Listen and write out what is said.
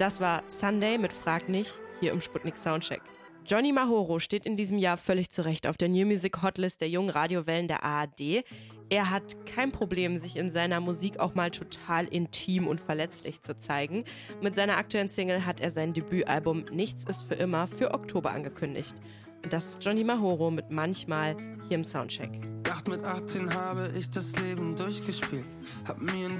Das war Sunday mit Frag nicht, hier im Sputnik Soundcheck. Johnny Mahoro steht in diesem Jahr völlig zu Recht auf der New Music Hotlist der jungen Radiowellen der ARD. Er hat kein Problem, sich in seiner Musik auch mal total intim und verletzlich zu zeigen. Mit seiner aktuellen Single hat er sein Debütalbum Nichts ist für immer für Oktober angekündigt. Und das ist Johnny Mahoro mit Manchmal hier im Soundcheck. Mit 18 habe ich das Leben durchgespielt, hab mir ein